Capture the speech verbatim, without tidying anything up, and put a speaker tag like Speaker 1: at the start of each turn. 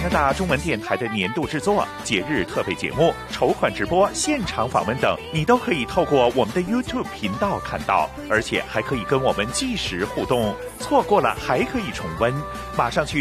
Speaker 1: 拿大中文电台的年度制作、节日特备节目、筹款直播、现场访问等，你都可以透过我们的 YouTube 频道看到，而且还可以跟我们即时互动。错过了还可以重温，马上去